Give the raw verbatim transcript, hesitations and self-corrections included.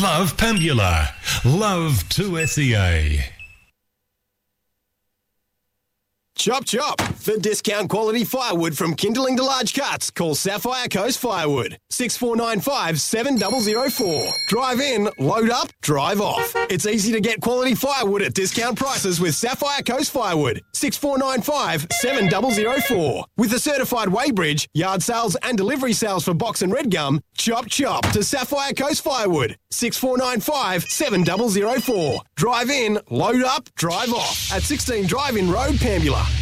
Love Pambula. Love to S E A. Chop chop. For discount quality firewood from kindling to large cuts, call Sapphire Coast Firewood. six four nine five, seven zero zero four. Drive in, load up, drive off. It's easy to get quality firewood at discount prices with Sapphire Coast Firewood. six four nine five, seven zero zero four. With a certified weighbridge, yard sales and delivery sales for box and red gum, chop chop to Sapphire Coast Firewood. six four nine five, seven zero zero four. Drive in, load up, drive off. At sixteen Drive-In Road, Pambula.